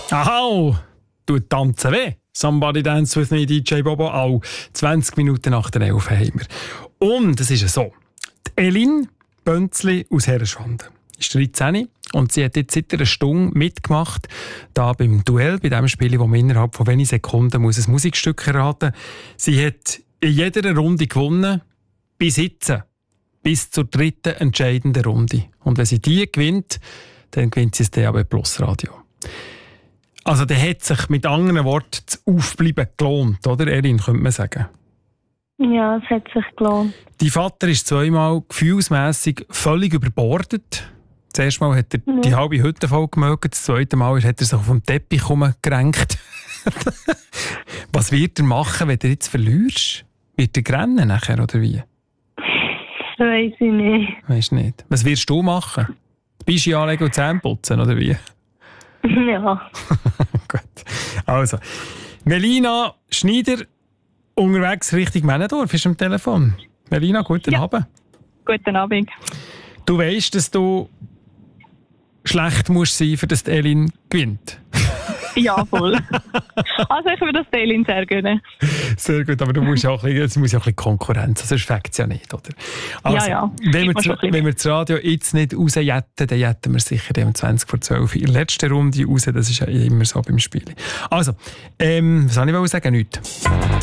Aha, tut tanzen weh. Somebody Dance With Me, DJ Bobo, auch 20 Minuten nach der 11 haben wir. Und es ist so, die Elin Bönzli aus Herrenschwanden ist 13 und sie hat jetzt seit einer Stunde mitgemacht, da beim Duell, bei dem Spiel, wo man innerhalb von wenigen Sekunden muss ein Musikstück erraten muss. Sie hat in jeder Runde gewonnen, bis jetzt, bis zur dritten entscheidenden Runde. Und wenn sie die gewinnt, dann gewinnt sie das DAB Plus Radio. Also der hat sich mit anderen Worten das Aufbleiben gelohnt, oder Elin, könnte man sagen? Ja, es hat sich gelohnt. Dein Vater ist zweimal gefühlsmässig völlig überbordet. Das erste Mal hat er die halbe Hütte voll gemögt, das zweite Mal hat er sich auf dem Teppich herumgerenkt. Was wird er machen, wenn du jetzt verlierst? Wird er rennen nachher, oder wie? Weiss ich nicht. Weisst nicht. Was wirst du machen? Bischi anlegen und Zähne putzen, oder wie? Ja. Gut. Also, Melina Schneider, unterwegs Richtung Männendorf, ist am Telefon. Melina, guten Abend. Guten Abend. Du weisst, dass du schlecht musst sein, für dass die Elin gewinnt. Ja, voll. Also ich würde das Elin sehr gönnen. Sehr gut, aber du musst ja auch ein bisschen Konkurrenz, sonst fängt es ja nicht, oder? Also, ja. Wenn wir das Radio jetzt nicht rausjetten, dann jetten wir sicher um 20 vor 12 in der letzten Runde raus. Das ist ja immer so beim Spiel. Also, was soll ich sagen? Nichts.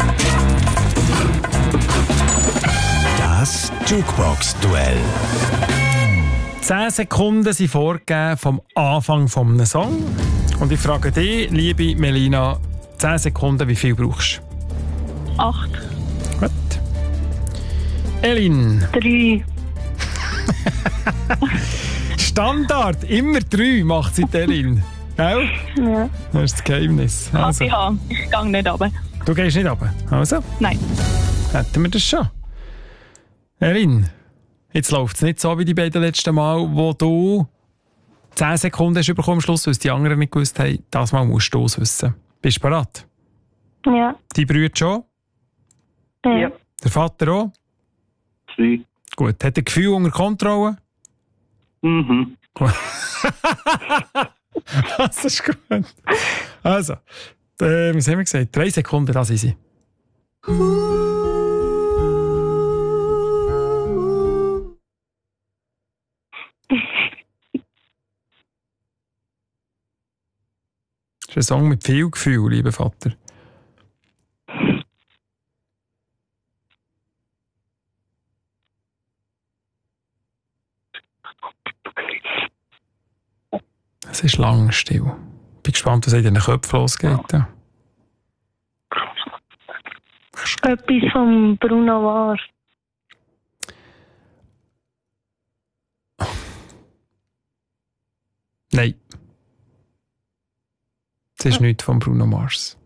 Das Jukebox-Duell. 10 Sekunden sind vorgegeben vom Anfang eines Songs. Und ich frage dich, liebe Melina, 10 Sekunden, wie viel brauchst du? 8. Gut. Elin. 3. Standard, immer 3 macht sie die Elin. Gell? Ja. Das ist das Geheimnis. Also. Ich gehe nicht runter. Du gehst nicht runter? Also? Nein. Hätten wir das schon. Elin, jetzt läuft es nicht so wie die beiden letzten Mal, wo du 10 Sekunden hast bekommen am Schluss, weil es die anderen nicht gewusst haben. Das Mal musst du es wissen. Bist du bereit? Ja. Die Brüder schon? Ja. Der Vater auch? 3. Gut. Hat er Gefühl unter Kontrolle? Mhm. Gut. Das ist gut. Also, was haben wir gesagt? 3 Sekunden, das ist sie. Das ist ein Song mit viel Gefühl, lieber Vater. Es ist lang still. Ich bin gespannt, was in den Köpfen losgeht. Ja. Etwas von Bruno Mars. Nein. Das ist nichts von Bruno Mars.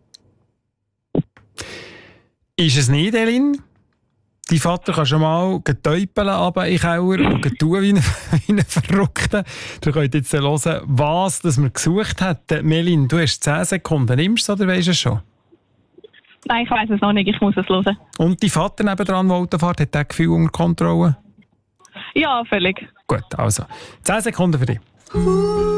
Ist es nicht, Elin? Dein Vater kann schon mal getäupeln, aber in den Keller und tun wie ein Verrückter. Du könnt jetzt hören, was das wir gesucht haben. Melin, du hast 10 Sekunden. Nimmst du es oder weisst du es schon? Nein, ich weiss es noch nicht. Ich muss es hören. Und dein Vater nebendran, der Auto fährt, hat der Gefühl unter Kontrolle? Ja, völlig. Gut, also 10 Sekunden für dich.